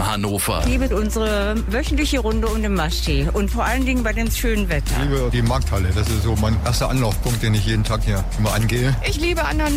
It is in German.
Hannover. Ich liebe unsere wöchentliche Runde um den Maschsee und vor allen Dingen bei dem schönen Wetter. Ich liebe die Markthalle. Das ist so mein erster Anlaufpunkt, den ich jeden Tag hier immer angehe. Ich liebe an